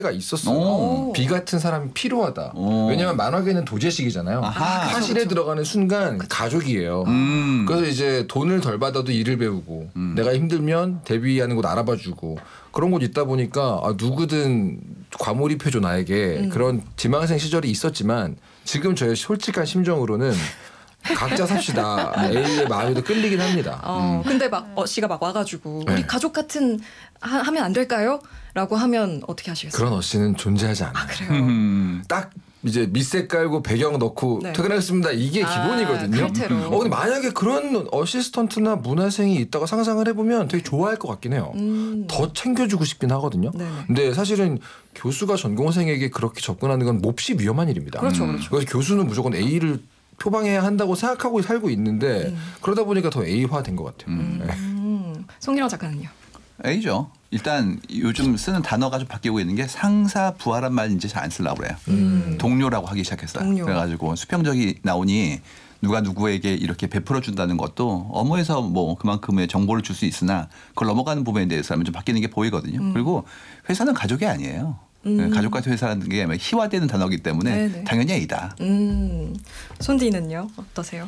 가 있었어요. 오. B 같은 사람이 필요하다. 왜냐하면 만화계는 도제식이잖아요. 사실에 들어가는 순간 가족이에요. 그래서 이제 돈을 덜 받아도 일을 배우고 내가 힘들면 데뷔하는 곳 알아봐주고 그런 곳 있다 보니까 누구든 과몰입해줘 나에게 그런 지망생 시절이 있었지만 지금 저의 솔직한 심정으로는 각자 삽시다. A의 마음에도 끌리긴 합니다. 근데 막 씨가 막 와가지고 네. 우리 가족 같은 하면 안 될까요? 라고 하면 어떻게 하시겠어요? 그런 어씨는 존재하지 않아요. 그래요. 딱 이제 밑색 깔고 배경 넣고 네. 퇴근하겠습니다. 이게 기본이거든요. 칼퇴로. 근데 만약에 그런 어시스턴트나 문화생이 있다가 상상을 해보면 되게 좋아할 것 같긴 해요. 더 챙겨주고 싶긴 하거든요. 네네. 근데 사실은 교수가 전공생에게 그렇게 접근하는 건 몹시 위험한 일입니다. 그렇죠, 그렇죠. 그래서 교수는 무조건 A를 표방해야 한다고 생각하고 살고 있는데 그러다 보니까 더 A화 된 것 같아요. 네. 송기랑 작가는요? A죠. 일단 요즘 쓰는 단어가 좀 바뀌고 있는 게 상사 부하란 말 이제 잘 안 쓰려고 그래요. 동료라고 하기 시작했어요. 동료. 그래가지고 수평적이 나오니 누가 누구에게 이렇게 베풀어 준다는 것도 업무에서 뭐 그만큼의 정보를 줄 수 있으나 그걸 넘어가는 부분에 대해서는 좀 바뀌는 게 보이거든요. 그리고 회사는 가족이 아니에요. 가족 같은 회사라는 게 희화되는 단어이기 때문에 네네. 당연히 A다. 손디는요? 어떠세요?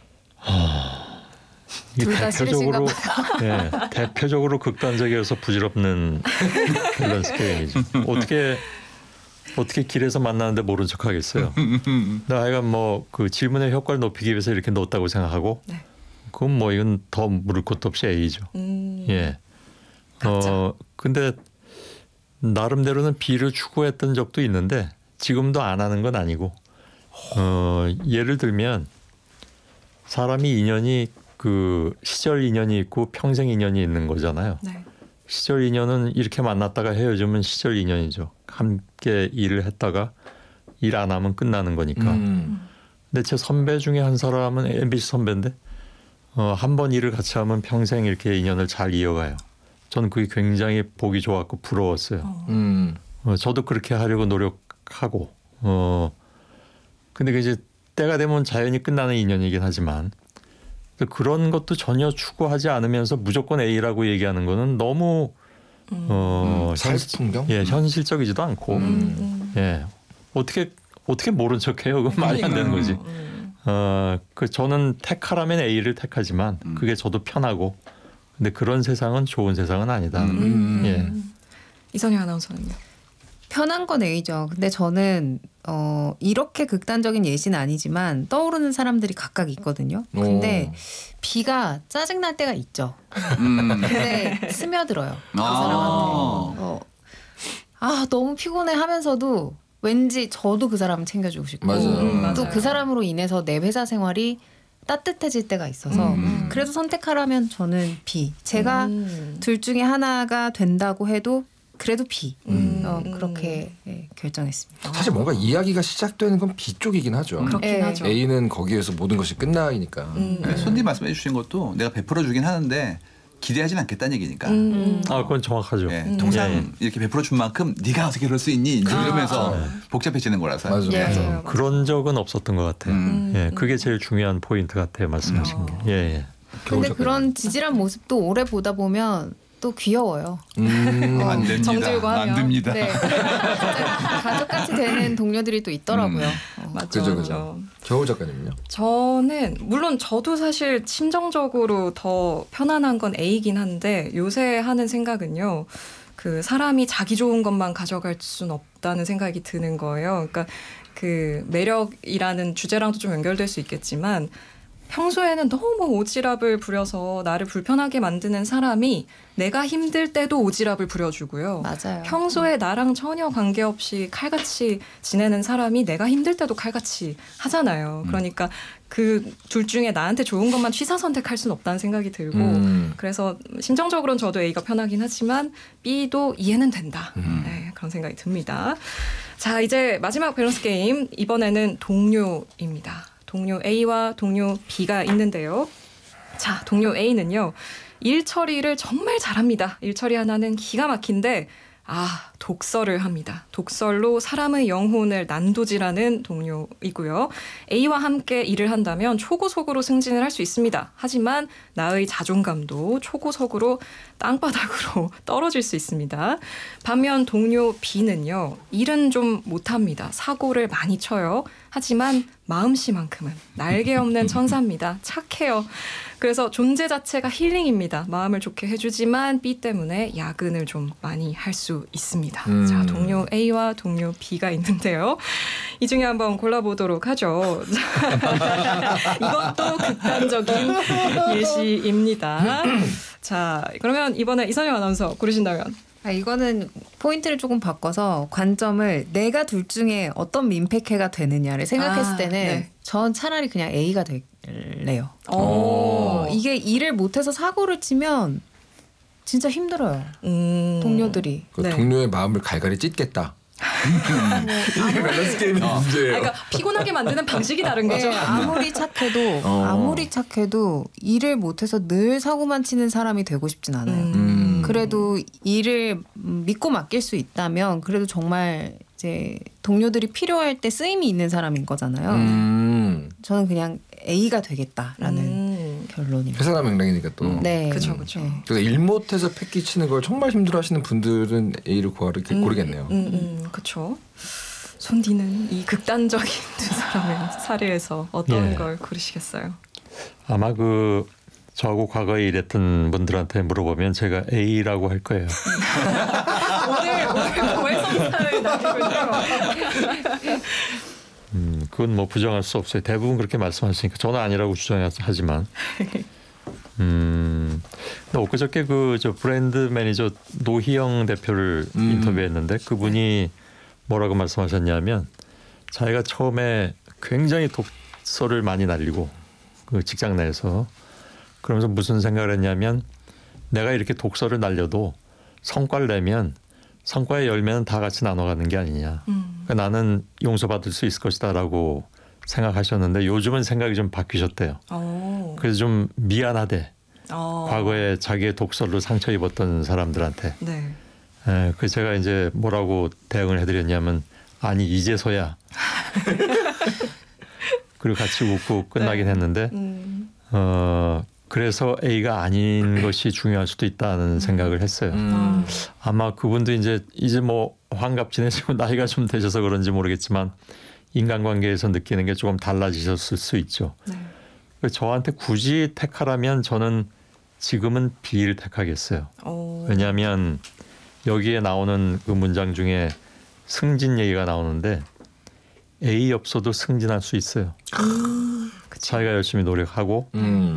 이게 둘다 대표적으로 대표적으로 극단적이어서 부질없는 밸런스 게임이죠. 어떻게 길에서 만나는데 모른 척하겠어요. 나 하여간 뭐 그 질문의 효과를 높이기 위해서 이렇게 넣었다고 생각하고 네. 그건 뭐 이건 더 물을 것도 없이 A죠. 예. 근데 나름대로는 B를 추구했던 적도 있는데 지금도 안 하는 건 아니고 예를 들면 사람이 인연이 그 시절 인연이 있고 평생 인연이 있는 거잖아요. 네. 시절 인연은 이렇게 만났다가 헤어지면 시절 인연이죠. 함께 일을 했다가 일 안 하면 끝나는 거니까. 근데 제 선배 중에 한 사람은 MBC 선배인데 한 번 일을 같이 하면 평생 이렇게 인연을 잘 이어가요. 저는 그게 굉장히 보기 좋았고 부러웠어요. 저도 그렇게 하려고 노력하고 근데 그 이제 때가 되면 자연히 끝나는 인연이긴 하지만 그런 것도 전혀 추구하지 않으면서 무조건 A라고 얘기하는 거는 너무 살풍경? 현실적이지도 않고 어떻게 모른 척해요? 그건 말이 안 되는 거지. 그 저는 택하라면 A를 택하지만 그게 저도 편하고 근데 그런 세상은 좋은 세상은 아니다. 예. 이선희 아나운서는요? 편한 건 A죠. 근데 저는 이렇게 극단적인 예시는 아니지만 떠오르는 사람들이 각각 있거든요. 근데 B가 짜증날 때가 있죠. 근데 스며들어요. 그 사람한테. 너무 피곤해 하면서도 왠지 저도 그 사람을 챙겨주고 싶고 맞아요. 또 그 사람으로 인해서 내 회사 생활이 따뜻해질 때가 있어서 그래도 선택하라면 저는 B. 제가 둘 중에 하나가 된다고 해도 그래도 B. 그렇게 결정했습니다. 사실 뭔가 이야기가 시작되는 건 B 쪽이긴 하죠. 그렇긴 하죠. A는 거기에서 모든 것이 끝나니까. 손님 말씀해 주신 것도 내가 베풀어 주긴 하는데 기대하진 않겠다는 얘기니까. 그건 정확하죠. 통상 이렇게 베풀어 준 만큼 네가 어떻게 그럴 수 있니? 이러면서 복잡해지는 거라서. 맞아요. 그런 적은 없었던 것 같아요. 예, 그게 제일 중요한 포인트 같아요. 말씀하신 게. 예. 근데 그런 지질한 모습도 오래 보다 보면 또 귀여워요. 안 됩니다. 정들고 하면. 안 됩니다. 네. 가족같이 되는 동료들이 또 있더라고요. 맞죠. 그죠. 겨우 작가님은요? 저는 물론 저도 사실 심정적으로 더 편안한 건 A이긴 한데 요새 하는 생각은요. 그 사람이 자기 좋은 것만 가져갈 수는 없다는 생각이 드는 거예요. 그러니까 그 매력이라는 주제랑도 좀 연결될 수 있겠지만 평소에는 너무 오지랖을 부려서 나를 불편하게 만드는 사람이 내가 힘들 때도 오지랖을 부려주고요. 맞아요. 평소에 나랑 전혀 관계없이 칼같이 지내는 사람이 내가 힘들 때도 칼같이 하잖아요. 그러니까 그 둘 중에 나한테 좋은 것만 취사 선택할 수는 없다는 생각이 들고 그래서 심정적으로는 저도 A가 편하긴 하지만 B도 이해는 된다. 네, 그런 생각이 듭니다. 자, 이제 마지막 밸런스 게임 이번에는 동료입니다. 동료 A와 동료 B가 있는데요. 자, 동료 A는요. 일 처리를 정말 잘합니다. 일 처리 하나는 기가 막힌데 독설을 합니다. 독설로 사람의 영혼을 난도질하는 동료이고요. A와 함께 일을 한다면 초고속으로 승진을 할 수 있습니다. 하지만 나의 자존감도 초고속으로 땅바닥으로 떨어질 수 있습니다. 반면 동료 B는요. 일은 좀 못합니다. 사고를 많이 쳐요. 하지만 마음씨만큼은 날개 없는 천사입니다. 착해요. 그래서 존재 자체가 힐링입니다. 마음을 좋게 해주지만 B 때문에 야근을 좀 많이 할 수 있습니다. 자, 동료 A와 동료 B가 있는데요. 이 중에 한번 골라보도록 하죠. 이것도 극단적인 예시입니다. 자, 그러면 이번에 이선영 아나운서 고르신다면? 이거는 포인트를 조금 바꿔서 관점을 내가 둘 중에 어떤 민폐캐가 되느냐를 생각했을 때는 네. 전 차라리 그냥 A가 될래요. 이게 일을 못해서 사고를 치면 진짜 힘들어요. 동료들이. 그 네. 동료의 마음을 갈갈이 찢겠다. 이게 밸런스 게임의 문제예요. 그러니까 피곤하게 만드는 방식이 다른 거죠. 네, 아무리 착해도 일을 못해서 늘 사고만 치는 사람이 되고 싶진 않아요. 그래도 일을 믿고 맡길 수 있다면 그래도 정말 이제 동료들이 필요할 때 쓰임이 있는 사람인 거잖아요. 저는 그냥 A가 되겠다라는 결론입니다. 회사나 맥락이니까 또. 네, 그렇죠. 네. 일 못해서 패키치는 걸 정말 힘들어하시는 분들은 A를 고르겠네요. 그렇죠. 손디는 이 극단적인 두 사람의 사례에서 어떤 걸 고르시겠어요? 아마 저하고 과거에 일했던 분들한테 물어보면 제가 A라고 할 거예요. 오늘 고해성사를 남기군요. 그건 뭐 부정할 수 없어요. 대부분 그렇게 말씀하시니까 저는 아니라고 주장하지만. 엊그저께 저 브랜드 매니저 노희영 대표를 인터뷰했는데 그분이 뭐라고 말씀하셨냐면 자기가 처음에 굉장히 독서를 많이 날리고 그 직장 내에서 그러면서 무슨 생각을 했냐면 내가 이렇게 독서를 날려도 성과를 내면 성과의 열매는 다 같이 나눠가는 게 아니냐. 그러니까 나는 용서받을 수 있을 것이다라고 생각하셨는데 요즘은 생각이 좀 바뀌셨대요. 그래서 좀 미안하대. 과거에 자기의 독서로 상처 입었던 사람들한테. 네. 그래서 제가 이제 뭐라고 대응을 해드렸냐면 아니 이제서야. 그리고 같이 웃고 끝나긴 했는데 그래서 A가 아닌 것이 중요할 수도 있다는 생각을 했어요. 아마 그분도 이제 뭐 환갑 지내시고 나이가 좀 되셔서 그런지 모르겠지만 인간관계에서 느끼는 게 조금 달라지셨을 수 있죠. 네. 저한테 굳이 택하라면 저는 지금은 B를 택하겠어요. 왜냐하면 여기에 나오는 그 문장 중에 승진 얘기가 나오는데 A 없어도 승진할 수 있어요. 자기가 열심히 노력하고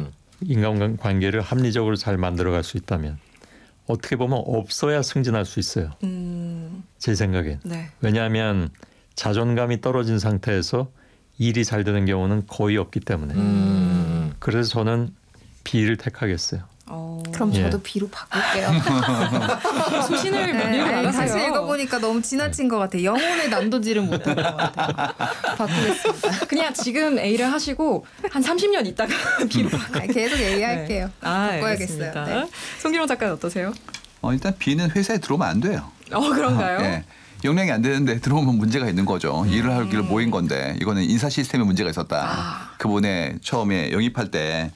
인간관계를 합리적으로 잘 만들어갈 수 있다면 어떻게 보면 없어야 승진할 수 있어요. 제 생각엔. 네. 왜냐하면 자존감이 떨어진 상태에서 일이 잘 되는 경우는 거의 없기 때문에. 그래서 저는 B를 택하겠어요. 그럼 저도 B로 바꿀게요. 소신을 밀고 나가세요. 다시 읽어보니까 너무 지나친 것 같아요. 영혼의 난도질은 못한 것 같아요. 바꾸겠습니다. 그냥 지금 A를 하시고 한 30년 있다가 B로 계속 A 할게요. 네. 바꿔야겠어요. 알겠습니다. 송기룡 작가는 어떠세요? 일단 B는 회사에 들어오면 안 돼요. 그런가요? 네. 역량이 안 되는데 들어오면 문제가 있는 거죠. 일을 하기를 모인 건데 이거는 인사 시스템에 문제가 있었다. 그분의 처음에 영입할 때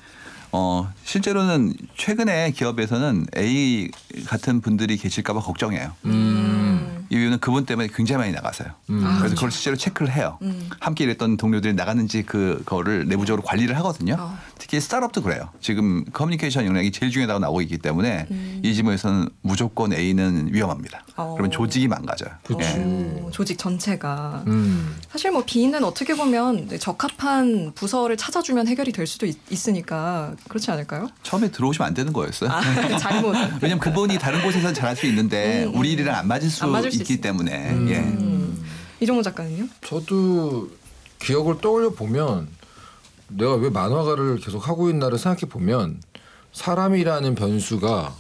실제로는 최근에 기업에서는 A 같은 분들이 계실까 봐 걱정해요. 이유는 그분 때문에 굉장히 많이 나가서요. 그래서 그걸 실제로 체크를 해요. 함께 일했던 동료들이 나갔는지 그거를 내부적으로 관리를 하거든요. 특히 스타트업도 그래요. 지금 커뮤니케이션 역량이 제일 중요하다고 나오고 있기 때문에 이 지문에서는 무조건 A는 위험합니다. 그러면 조직이 망가져요. 예. 조직 전체가. 사실 뭐 B는 어떻게 보면 적합한 부서를 찾아주면 해결이 될 수도 있으니까 그렇지 않을까요? 처음에 들어오시면 안 되는 거였어요. 잘못. 왜냐하면 그분이 다른 곳에서 잘할 수 있는데 우리 일이랑 안 맞을 수 있기 때문에. 이종호 작가는요? 저도 기억을 떠올려 보면 내가 왜 만화가를 계속 하고 있나를 생각해 보면 사람이라는 변수가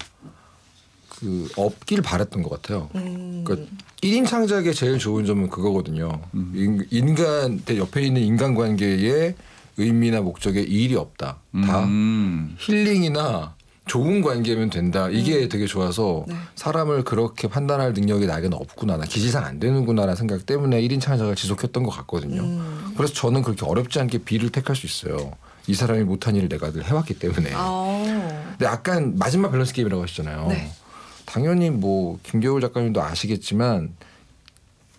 없길 바랬던 것 같아요. 그러니까 1인 창작의 제일 좋은 점은 그거거든요. 인간 옆에 있는 인간관계에 의미나 목적에 일이 없다. 다 힐링이나 좋은 관계면 된다. 이게 되게 좋아서 네. 사람을 그렇게 판단할 능력이 나에게는 없구나. 나 기지상 안 되는구나라는 생각 때문에 1인 창작을 지속했던 것 같거든요. 그래서 저는 그렇게 어렵지 않게 B를 택할 수 있어요. 이 사람이 못한 일을 내가 늘 해왔기 때문에. 근데 약간 마지막 밸런스 게임이라고 하시잖아요. 네. 당연히 뭐 김겨울 작가님도 아시겠지만